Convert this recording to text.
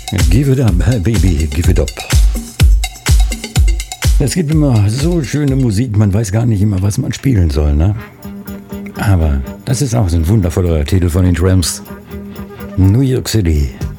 Give it up, baby, give it up. Es gibt immer so schöne Musik, man weiß gar nicht immer, was man spielen soll, ne? Aber das ist auch so ein wundervoller Titel von den Tramps. New York City.